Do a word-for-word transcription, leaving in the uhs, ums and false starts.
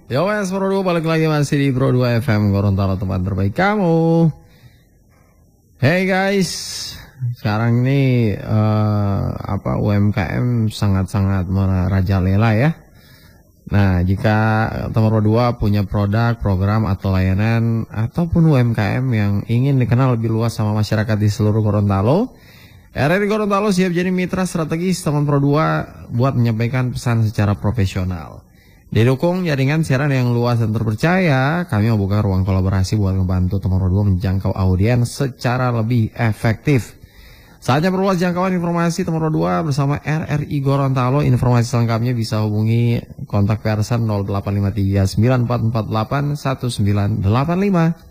Yo wes Pro dua balik lagi masih di Pro dua F M Gorontalo, tempat terbaik kamu. Hey guys, sekarang ini uh, apa U M K M sangat-sangat merajalela ya. Nah, jika teman Pro dua punya produk, program atau layanan ataupun U M K M yang ingin dikenal lebih luas sama masyarakat di seluruh Gorontalo, R R I Gorontalo siap jadi mitra strategis teman Pro dua buat menyampaikan pesan secara profesional. Didukung jaringan siaran yang luas dan terpercaya, kami membuka ruang kolaborasi buat membantu teman Pro dua menjangkau audiens secara lebih efektif. Saatnya perluas jangkauan informasi teman Pro dua bersama R R I Gorontalo. Informasi selengkapnya bisa hubungi kontak person nol delapan lima tiga sembilan empat empat delapan satu sembilan delapan lima.